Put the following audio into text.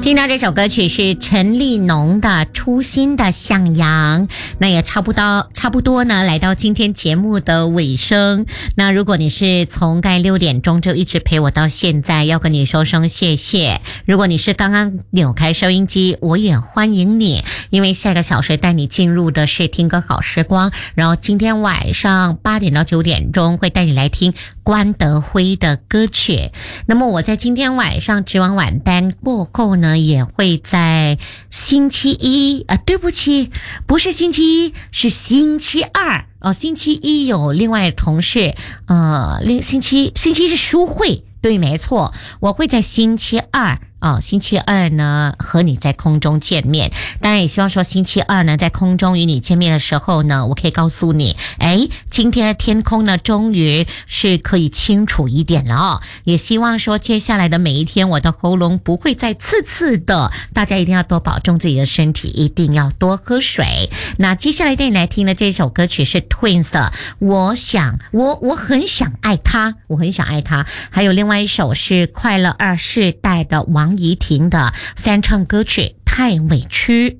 听到这首歌曲是陈立农的《初心的向阳》，那也差不多呢，来到今天节目的尾声。那如果你是从该6点钟就一直陪我到现在，要跟你说声谢谢。如果你是刚刚扭开收音机，我也欢迎你，因为下个小时带你进入的是听歌好时光，然后今天晚上8点到9点钟会带你来听关德辉的歌曲。那么我在今天晚上值完晚班过后呢，也会在星期一对不起，不是星期一，是星期二星期一有另外的同事星期一是书会，对，没错，我会在星期二呢和你在空中见面。当然也希望说星期二呢在空中与你见面的时候呢，我可以告诉你今天的天空呢终于是可以清楚一点了也希望说接下来的每一天我的喉咙不会再刺的，大家一定要多保重自己的身体，一定要多喝水。那接下来带你来听的这首歌曲是 Twins 的我很想爱他，还有另外一首是快乐2世代的王怡婷的翻唱歌曲太委屈。